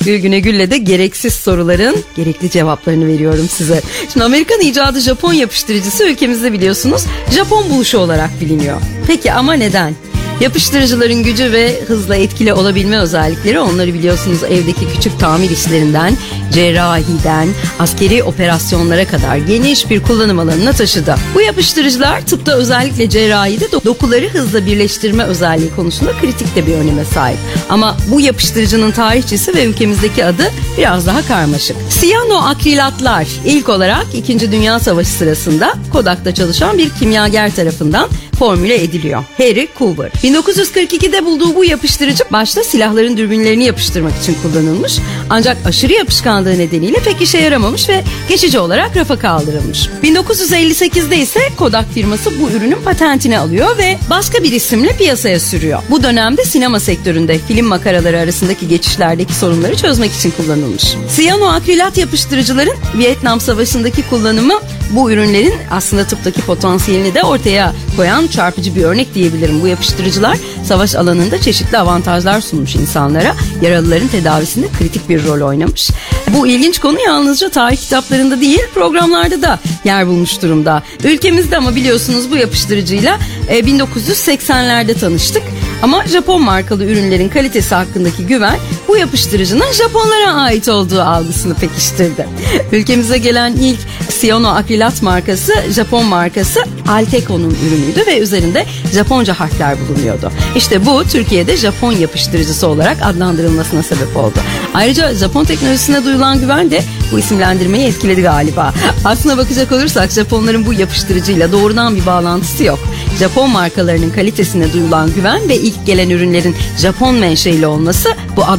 Gülgüne Gül'le de gereksiz soruların gerekli cevaplarını veriyorum size. Şimdi Amerikan icadı Japon yapıştırıcısı ülkemizde biliyorsunuz Japon buluşu olarak biliniyor. Peki ama neden? Yapıştırıcıların gücü ve hızla etkili olabilme özellikleri onları biliyorsunuz evdeki küçük tamir işlerinden, cerrahiden, askeri operasyonlara kadar geniş bir kullanım alanına taşıdı. Bu yapıştırıcılar tıpta özellikle cerrahide dokuları hızla birleştirme özelliği konusunda kritik de bir öneme sahip. Ama bu yapıştırıcının tarihçesi ve ülkemizdeki adı biraz daha karmaşık. Siyanoakrilatlar ilk olarak 2. Dünya Savaşı sırasında Kodak'ta çalışan bir kimyager tarafından formüle ediliyor. Harry Coover. 1942'de bulduğu bu yapıştırıcı başta silahların dürbünlerini yapıştırmak için kullanılmış. Ancak aşırı yapışkanlığı nedeniyle pek işe yaramamış ve geçici olarak rafa kaldırılmış. 1958'de ise Kodak firması bu ürünün patentini alıyor ve başka bir isimle piyasaya sürüyor. Bu dönemde sinema sektöründe film makaraları arasındaki geçişlerdeki sorunları çözmek için kullanılmış. Siyanoakrilat yapıştırıcıların Vietnam Savaşı'ndaki kullanımı bu ürünlerin aslında tıptaki potansiyelini de ortaya koyan çarpıcı bir örnek diyebilirim. Bu yapıştırıcılar savaş alanında çeşitli avantajlar sunmuş insanlara. Yaralıların tedavisinde kritik bir rol oynamış. Bu ilginç konu yalnızca tarih kitaplarında değil programlarda da yer bulmuş durumda. Ülkemizde ama biliyorsunuz bu yapıştırıcıyla 1980'lerde tanıştık. Ama Japon markalı ürünlerin kalitesi hakkındaki güven bu yapıştırıcının Japonlara ait olduğu algısını pekiştirdi. Ülkemize gelen ilk siyanoakrilat markası Japon markası Alteco'nun ürünüydü ve üzerinde Japonca harfler bulunuyordu. İşte bu Türkiye'de Japon yapıştırıcısı olarak adlandırılmasına sebep oldu. Ayrıca Japon teknolojisine duyulan güven de bu isimlendirmeyi etkiledi galiba. Aslına bakacak olursak Japonların bu yapıştırıcıyla doğrudan bir bağlantısı yok. Japon markalarının kalitesine duyulan güven ve ilk gelen ürünlerin Japon menşeili olması bu ad